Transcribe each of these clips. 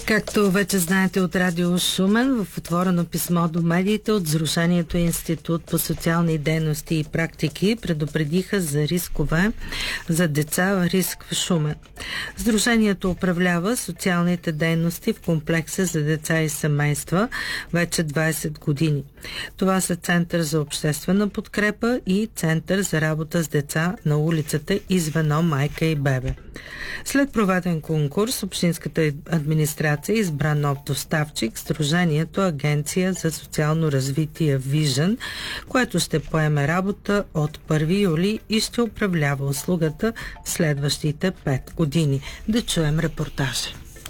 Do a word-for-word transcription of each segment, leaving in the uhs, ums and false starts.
Както вече знаете от Радио Шумен, в отворено писмо до медиите от Сдружението Институт по социални дейности и практики предупредиха за рискове за деца в риск в Шумен. Сдружението управлява социалните дейности в комплекса за деца и семейства вече двайсет години. Това са Център за обществена подкрепа и Център за работа с деца на улицата и звено Майка и бебе. След проведен конкурс, общинската администрация избра нов доставчик, Сдружението Агенция за социално развитие Vision, което ще поеме работа от първи юли и ще управлява услугата в следващите пет години. Да чуем репортажа.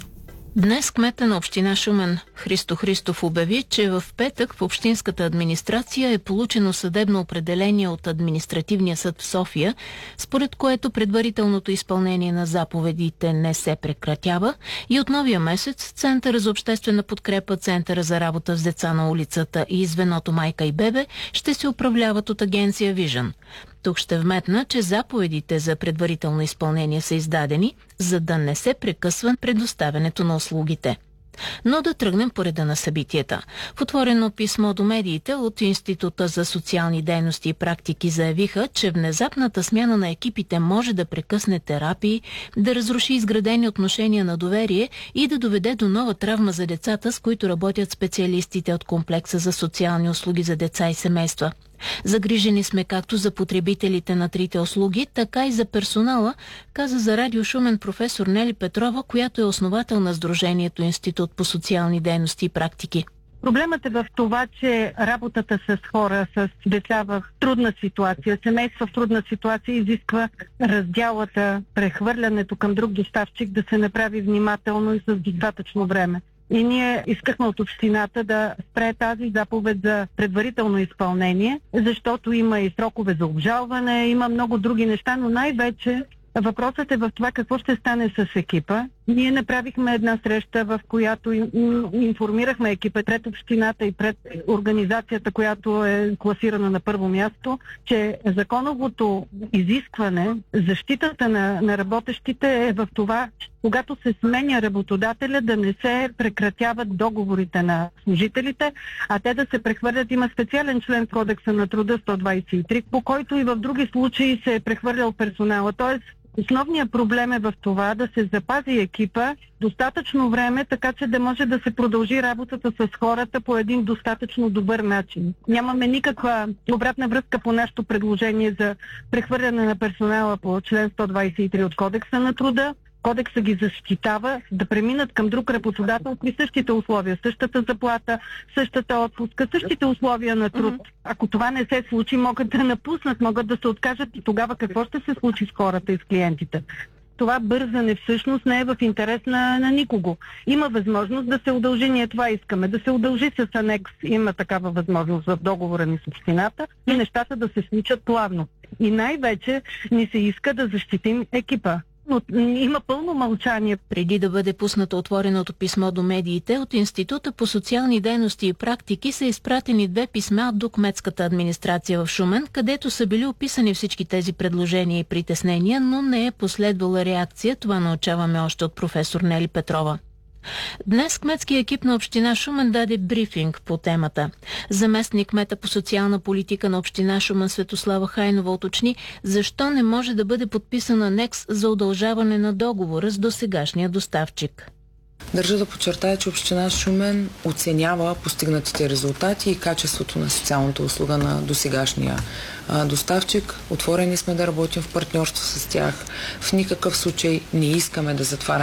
Днес кмета на община Шумен Христо Христов обяви, че в петък в общинската администрация е получено съдебно определение от Административния съд в София, според което предварителното изпълнение на заповедите не се прекратява и от новия месец Центъра за обществена подкрепа, Центъра за работа с деца на улицата и звеното Майка и бебе ще се управляват от агенция Vision. Тук ще вметна, че заповедите за предварително изпълнение са издадени, за да не се прекъсва предоставянето на услугите. Но да тръгнем по реда на събитията. В отворено писмо до медиите от Института за социални дейности и практики заявиха, че внезапната смяна на екипите може да прекъсне терапии, да разруши изградени отношения на доверие и да доведе до нова травма за децата, с които работят специалистите от комплекса за социални услуги за деца и семейства. Загрижени сме както за потребителите на трите услуги, така и за персонала, каза за Радио Шумен професор Нели Петрова, която е основател на Сдружението Институт по социални дейности и практики. Проблемът е в това, че работата с хора, с деца в трудна ситуация, семейства в трудна ситуация изисква разделата, прехвърлянето към друг доставчик да се направи внимателно и с достатъчно време. И ние искахме от общината да спре тази заповед за предварително изпълнение, защото има и срокове за обжалване, има много други неща, но най-вече въпросът е в това какво ще стане с екипа. Ние направихме една среща, в която информирахме екипа пред общината и пред организацията, която е класирана на първо място, че законовото изискване, защитата на, на работещите е в това, когато се сменя работодателя, да не се прекратяват договорите на служителите, а те да се прехвърлят. Има специален член в Кодекса на труда сто двайсет и три, по който и в други случаи се е прехвърлял персонала. Тоест, основният проблем е в това да се запази екипа достатъчно време, така че да може да се продължи работата с хората по един достатъчно добър начин. Нямаме никаква обратна връзка по нашето предложение за прехвърляне на персонала по член сто двайсет и три от Кодекса на труда. Кодекса ги защитава да преминат към друг работодател при същите условия, същата заплата, същата отпуска, същите условия на труд. Ако това не се случи, могат да напуснат, могат да се откажат и тогава какво ще се случи с хората и с клиентите? Това бързане всъщност не е в интерес на, на никого. Има възможност да се удължи, ние това искаме, да се удължи с анекс, има такава възможност в договора ни с общината и нещата да се случат плавно. И най-вече ни се иска да защитим екипа. Но има пълно мълчание. Преди да бъде пуснато отвореното писмо до медиите, от Института по социални дейности и практики са изпратени две писма до кметската администрация в Шумен, където са били описани всички тези предложения и притеснения, но не е последвала реакция. Това научаваме още от професор Нели Петрова. Днес кметския екип на община Шумен даде брифинг по темата. Заместник кмета по социална политика на община Шумен Светослава Хайнова уточни защо не може да бъде подписан анекс за удължаване на договора с досегашния доставчик. Държа да подчертая, че община Шумен оценява постигнатите резултати и качеството на социалната услуга на досегашния а, доставчик. Отворени сме да работим в партньорство с тях. В никакъв случай не искаме да затваряме